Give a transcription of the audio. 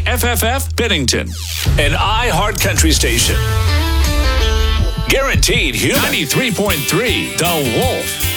KFFF Bennington, an iHeart Country station. Guaranteed Human. 93.3 The Wolf.